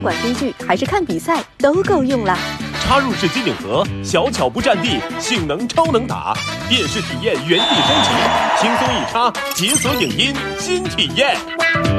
管追剧还是看比赛都够用啦。 插入式机顶盒，小巧不占地，性能超能打，电视体验原地升级，轻松一插，解锁影音新体验。